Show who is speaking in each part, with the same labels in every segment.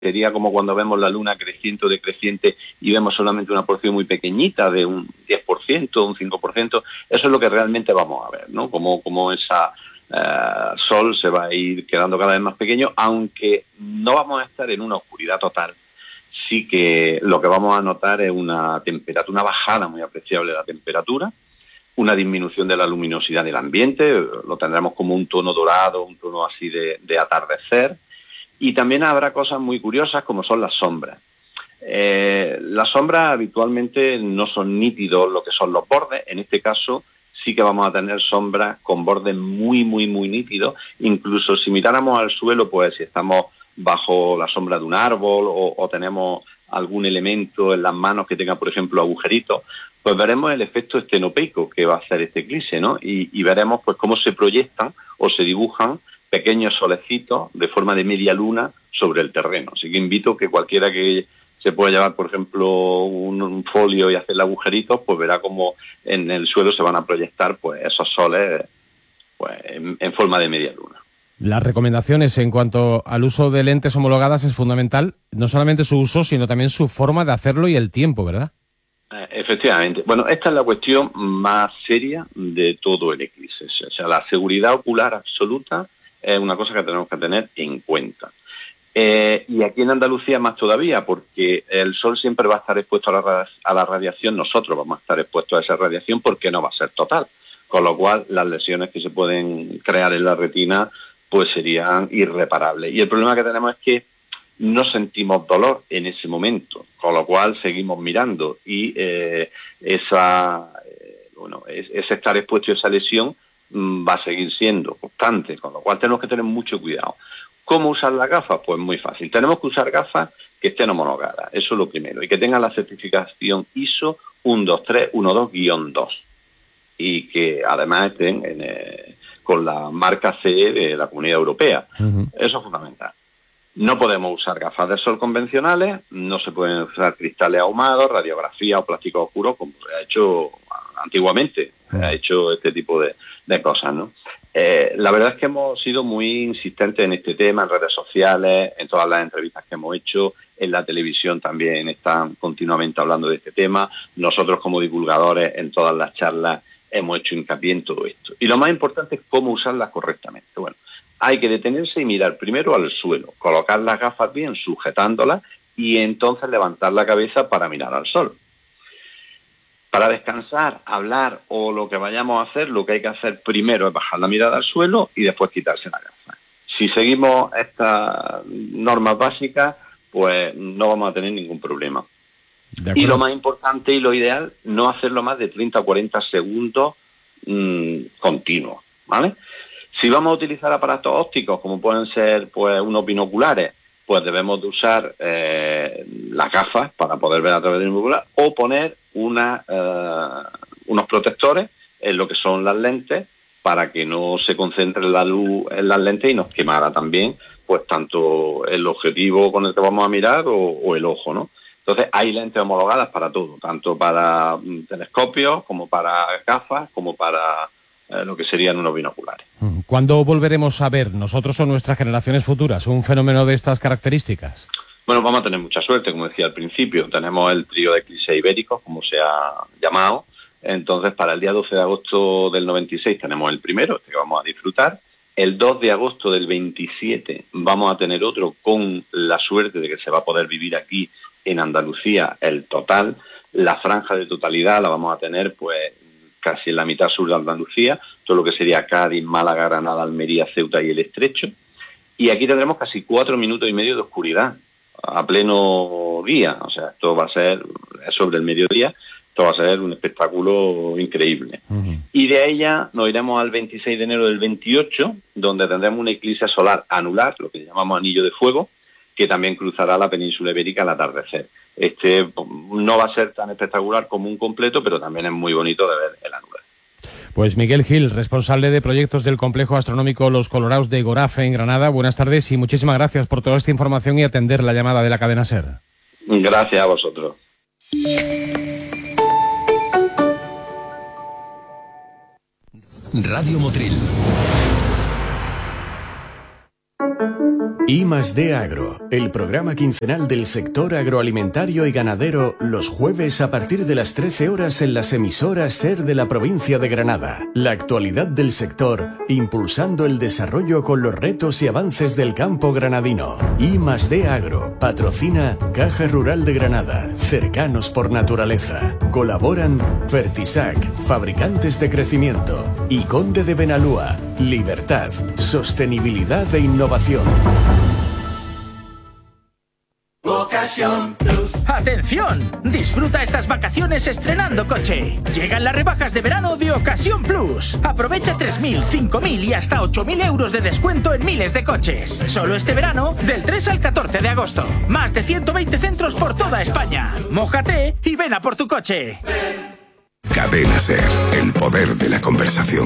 Speaker 1: sería como cuando vemos la luna creciente o decreciente y vemos solamente una porción muy pequeñita de un 10%, un 5%. Eso es lo que realmente vamos a ver, ¿no? Como esa sol se va a ir quedando cada vez más pequeño, aunque no vamos a estar en una oscuridad total. Sí que lo que vamos a notar es una temperatura, una bajada muy apreciable de la temperatura, una disminución de la luminosidad del ambiente, lo tendremos como un tono dorado, un tono así de atardecer, y también habrá cosas muy curiosas como son las sombras. Las sombras habitualmente no son nítidos lo que son los bordes, en este caso sí que vamos a tener sombras con bordes muy, muy, muy nítidos, incluso si miráramos al suelo, pues si estamos bajo la sombra de un árbol o tenemos algún elemento en las manos que tenga, por ejemplo, agujeritos, pues veremos el efecto estenopeico que va a hacer este eclipse, ¿no? Y veremos pues cómo se proyectan o se dibujan pequeños solecitos de forma de media luna sobre el terreno. Así que invito que cualquiera que se pueda llevar, por ejemplo, un folio y hacerle agujeritos, pues verá cómo en el suelo se van a proyectar pues esos soles pues en forma de media luna.
Speaker 2: Las recomendaciones en cuanto al uso de lentes homologadas es fundamental, no solamente su uso, sino también su forma de hacerlo y el tiempo, ¿verdad?
Speaker 1: Efectivamente. Bueno, esta es la cuestión más seria de todo el eclipse. O sea, la seguridad ocular absoluta es una cosa que tenemos que tener en cuenta. Y aquí en Andalucía más todavía, porque el sol siempre va a estar expuesto a la radiación, nosotros vamos a estar expuestos a esa radiación porque no va a ser total. Con lo cual, las lesiones que se pueden crear en la retina pues serían irreparables. Y el problema que tenemos es que no sentimos dolor en ese momento, con lo cual seguimos mirando y ese estar expuesto a esa lesión va a seguir siendo constante, con lo cual tenemos que tener mucho cuidado. ¿Cómo usar las gafas? Pues muy fácil. Tenemos que usar gafas que estén homologadas, eso es lo primero, y que tengan la certificación ISO 12312-2 y que además estén con la marca CE de la Comunidad Europea. Uh-huh. Eso es fundamental. No podemos usar gafas de sol convencionales, no se pueden usar cristales ahumados, radiografía o plástico oscuro, como se ha hecho antiguamente, se ha hecho este tipo de cosas, ¿no? La verdad es que hemos sido muy insistentes en este tema, en redes sociales, en todas las entrevistas que hemos hecho, en la televisión también están continuamente hablando de este tema. Nosotros como divulgadores en todas las charlas hemos hecho hincapié en todo esto. Y lo más importante es cómo usarlas correctamente. Bueno, hay que detenerse y mirar primero al suelo, colocar las gafas bien, sujetándolas y entonces levantar la cabeza para mirar al sol. Para descansar, hablar o lo que vayamos a hacer, lo que hay que hacer primero es bajar la mirada al suelo y después quitarse la gafa. Si seguimos estas normas básicas, pues no vamos a tener ningún problema. Y lo más importante y lo ideal, no hacerlo más de 30 o 40 segundos continuos, ¿vale? Si vamos a utilizar aparatos ópticos, como pueden ser pues unos binoculares, pues debemos de usar las gafas para poder ver a través del binocular o poner unos protectores en lo que son las lentes para que no se concentre la luz en las lentes y nos quemara también pues tanto el objetivo con el que vamos a mirar o el ojo, ¿no? Entonces hay lentes homologadas para todo, tanto para telescopios como para gafas, como para lo que serían unos binoculares.
Speaker 2: ¿Cuándo volveremos a ver, nosotros o nuestras generaciones futuras, un fenómeno de estas características?
Speaker 1: Bueno, vamos a tener mucha suerte, como decía al principio. Tenemos el trío de eclipses ibéricos, como se ha llamado. Entonces, para el día 12 de agosto del 96 tenemos el primero, este que vamos a disfrutar. El 2 de agosto del 27 vamos a tener otro con la suerte de que se va a poder vivir aquí en Andalucía el total. La franja de totalidad la vamos a tener pues casi en la mitad sur de Andalucía, todo lo que sería Cádiz, Málaga, Granada, Almería, Ceuta y el Estrecho. Y aquí tendremos casi 4 minutos y medio de oscuridad a pleno día. O sea, esto va a ser sobre el mediodía, esto va a ser un espectáculo increíble. Uh-huh. Y de ahí ya nos iremos al 26 de enero del 28, donde tendremos un eclipse solar anular, lo que llamamos anillo de fuego, que también cruzará la península ibérica al atardecer. Este no va a ser tan espectacular como un completo, pero también es muy bonito de ver el anular.
Speaker 2: Pues Miguel Gil, responsable de proyectos del Complejo Astronómico Los Colorados de Gorafe en Granada. Buenas tardes y muchísimas gracias por toda esta información y atender la llamada de la cadena SER.
Speaker 1: Gracias a vosotros.
Speaker 3: Radio Motril. I+D Agro, el programa quincenal del sector agroalimentario y ganadero, los jueves a partir de las 13 horas en las emisoras SER de la provincia de Granada. La actualidad del sector, impulsando el desarrollo con los retos y avances del campo granadino. I+D Agro, patrocina Caja Rural de Granada, cercanos por naturaleza. Colaboran Fertisac, fabricantes de crecimiento, y Conde de Benalúa, libertad, sostenibilidad e innovación.
Speaker 4: Ocasión Plus. ¡Atención! Disfruta estas vacaciones estrenando coche. Llegan las rebajas de verano de Ocasión Plus. Aprovecha 3.000, 5.000 y hasta 8.000 euros de descuento en miles de coches. Solo este verano, del 3 al 14 de agosto. Más de 120 centros por toda España. Mójate y ven a por tu coche.
Speaker 5: Cadena SER, el poder de la conversación.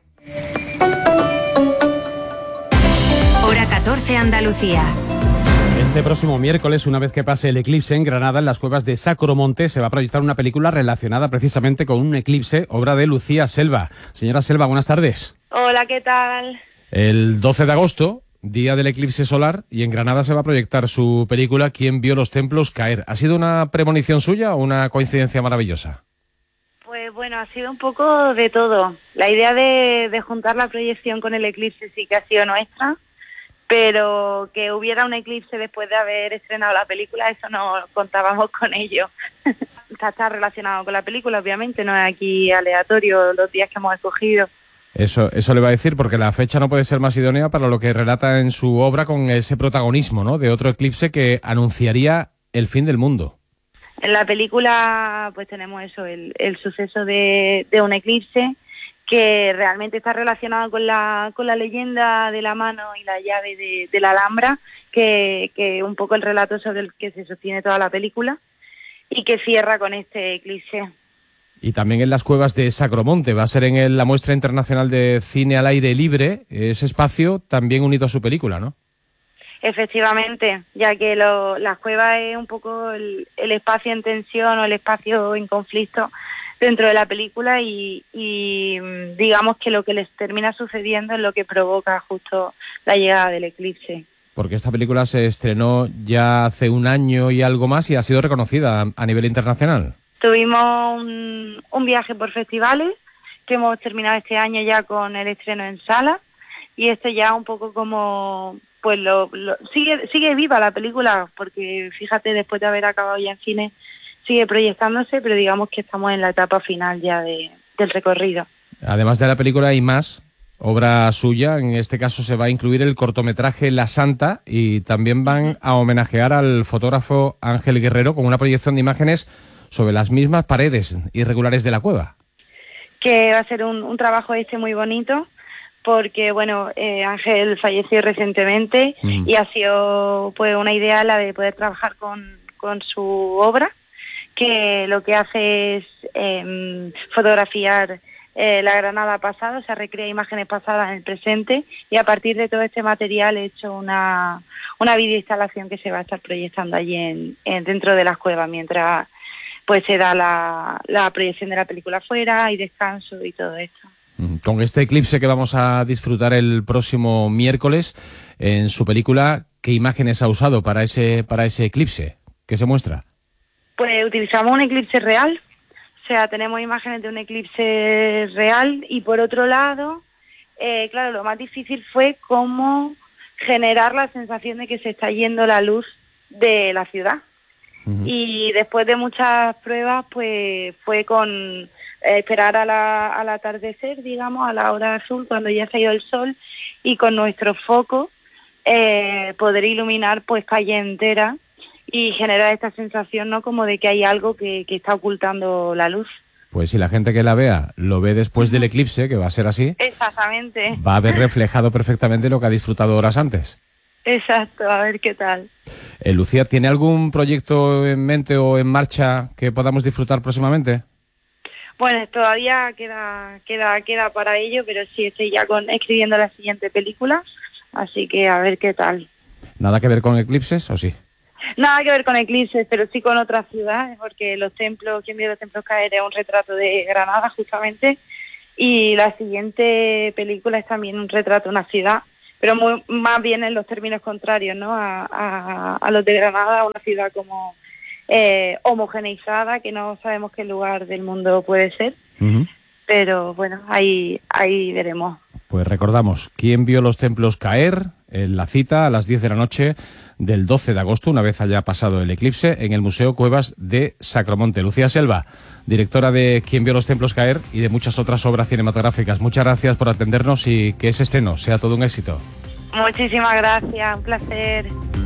Speaker 6: Hora 14 Andalucía.
Speaker 2: Este próximo miércoles, una vez que pase el eclipse en Granada, en las cuevas de Sacromonte, se va a proyectar una película relacionada precisamente con un eclipse, obra de Lucía Selva. Señora Selva, buenas tardes.
Speaker 7: Hola, ¿qué tal?
Speaker 2: El 12 de agosto, día del eclipse solar, y en Granada se va a proyectar su película ¿Quién vio los templos caer? ¿Ha sido una premonición suya o una coincidencia maravillosa?
Speaker 7: Pues bueno, ha sido un poco de todo. La idea de juntar la proyección con el eclipse sí que ha sido nuestra, pero que hubiera un eclipse después de haber estrenado la película, eso no contábamos con ello. Está relacionado con la película, obviamente, no es aquí aleatorio los días que hemos escogido.
Speaker 2: Eso le va a decir, porque la fecha no puede ser más idónea para lo que relata en su obra con ese protagonismo, ¿no?, de otro eclipse que anunciaría el fin del mundo.
Speaker 7: En la película pues tenemos eso, el suceso de un eclipse que realmente está relacionado con la leyenda de la mano y la llave de la Alhambra, que un poco el relato sobre el que se sostiene toda la película y que cierra con este eclipse.
Speaker 2: Y también en las cuevas de Sacromonte, va a ser en la Muestra Internacional de Cine al Aire Libre, ese espacio también unido a su película, ¿no?
Speaker 7: Efectivamente, ya que las cuevas es un poco el espacio en tensión o el espacio en conflicto dentro de la película y digamos que lo que les termina sucediendo es lo que provoca justo la llegada del eclipse.
Speaker 2: Porque esta película se estrenó ya hace un año y algo más y ha sido reconocida a nivel internacional. Tuvimos
Speaker 7: un viaje por festivales que hemos terminado este año ya con el estreno en sala y esto ya un poco como pues sigue viva la película, porque fíjate, después de haber acabado ya en cine sigue proyectándose, pero digamos que estamos en la etapa final ya del recorrido. Además de la película hay más, obra suya, en este caso se va a incluir el cortometraje La Santa y también van a homenajear al fotógrafo Ángel Guerrero con una proyección de imágenes sobre las mismas paredes irregulares de la cueva. Que va a ser un trabajo muy bonito, porque bueno, Ángel falleció recientemente y ha sido pues una idea la de poder trabajar con su obra, que lo que hace es fotografiar la Granada pasada, o sea, recrea imágenes pasadas en el presente, y a partir de todo este material he hecho una videoinstalación que se va a estar proyectando allí dentro de las cuevas mientras pues se da la proyección de la película afuera y descanso y todo esto. Con este eclipse que vamos a disfrutar el próximo miércoles, en su película, ¿qué imágenes ha usado para ese eclipse? ¿Qué se muestra? Pues utilizamos un eclipse real, o sea, tenemos imágenes de un eclipse real y por otro lado, claro, lo más difícil fue cómo generar la sensación de que se está yendo la luz de la ciudad. Y después de muchas pruebas, pues fue con esperar al atardecer, digamos, a la hora azul, cuando ya se ha ido el sol, y con nuestro foco poder iluminar pues calle entera y generar esta sensación, ¿no?, como de que hay algo que está ocultando la luz. Pues si la gente que la vea lo ve después del eclipse, que va a ser así, exactamente, va a haber reflejado perfectamente lo que ha disfrutado horas antes. Exacto, a ver qué tal. Lucía, ¿tiene algún proyecto en mente o en marcha que podamos disfrutar próximamente? Bueno, todavía queda para ello, pero sí estoy ya escribiendo la siguiente película, así que a ver qué tal. ¿Nada que ver con eclipses o sí? Nada que ver con eclipses, pero sí con otras ciudades, porque los templos, ¿Quién vio los templos caer? Es un retrato de Granada, justamente, y la siguiente película es también un retrato de una ciudad, más bien en los términos contrarios, ¿no? A los de Granada, una ciudad como homogeneizada, que no sabemos qué lugar del mundo puede ser. Uh-huh. Pero bueno, ahí veremos.
Speaker 2: Pues recordamos, ¿quién vio los templos caer? En la cita a las 10 de la noche del 12 de agosto, una vez haya pasado el eclipse, en el Museo Cuevas de Sacromonte. Lucía Selva, directora de ¿Quién vio los templos caer? Y de muchas otras obras cinematográficas. Muchas gracias por atendernos y que ese estreno sea todo un éxito.
Speaker 7: Muchísimas gracias, un placer.